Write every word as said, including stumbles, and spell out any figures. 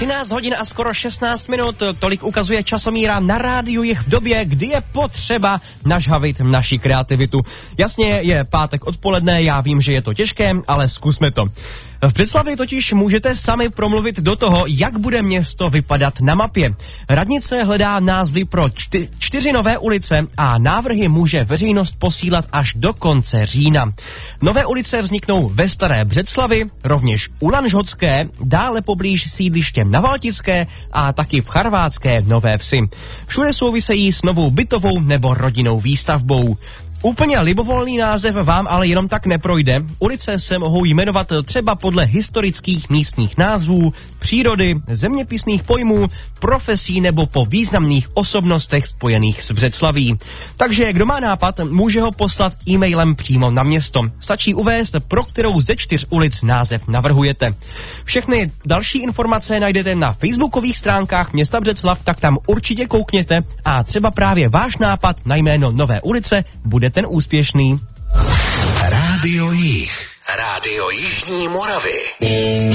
třináct hodin a skoro šestnáct minut, tolik ukazuje časomíra na rádiu Jih v době, kdy je potřeba nažhavit naši kreativitu. Jasně, je pátek odpoledne, já vím, že je to těžké, ale zkusme to. V Břeclavi totiž můžete sami promluvit do toho, jak bude město vypadat na mapě. Radnice hledá názvy pro čty, čtyři nové ulice a návrhy může veřejnost posílat až do konce října. Nové ulice vzniknou ve Staré Břeclavi, rovněž u Lanžhotské, dále poblíž sídliště na Valtické a taky v Charvátské Nové Vsi. Všude souvisejí s novou bytovou nebo rodinnou výstavbou. Úplně libovolný název vám ale jenom tak neprojde. Ulice se mohou jmenovat třeba podle historických místních názvů, přírody, zeměpisných pojmů, profesí nebo po významných osobnostech spojených s Břeclaví. Takže kdo má nápad, může ho poslat e-mailem přímo na město. Stačí uvést, pro kterou ze čtyř ulic název navrhujete. Všechny další informace najdete na facebookových stránkách města Břeclav, tak tam určitě koukněte a třeba právě váš nápad na jméno nové ulice bude ten úspěšný. Rádio Jih. Rádio Jižní Moravy.